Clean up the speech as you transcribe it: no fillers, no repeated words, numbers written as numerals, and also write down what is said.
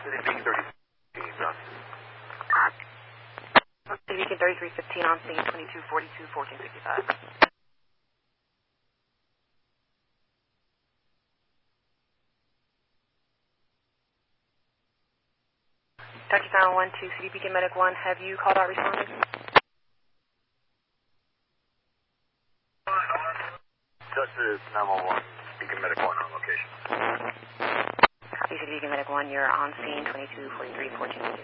City Beacon 3315 on. City Beacon 3315 on scene 2242, 1465. Dr. Sound 1 to City Beacon Medic 1, have you called out responders? Justice 911, Beacon Medic 1 on location. Copy, City Beacon Medic 1, you're on scene 2243, 1465.